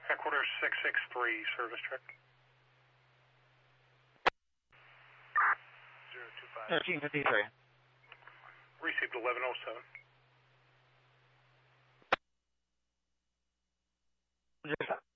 Headquarters 663, service check. 1353. Received 1107. 07.